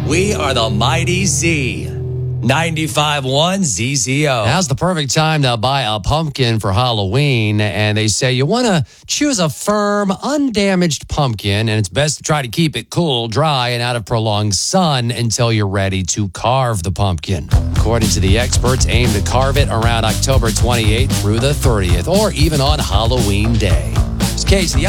We are the Mighty Z. 95.1 ZZO. Now's the perfect time to buy a pumpkin for Halloween. And they say you want to choose a firm, undamaged pumpkin. And it's best to try to keep it cool, dry, and out of prolonged sun until you're ready to carve the pumpkin. According to the experts, aim to carve it around October 28th through the 30th, or even on Halloween Day. It's Casey.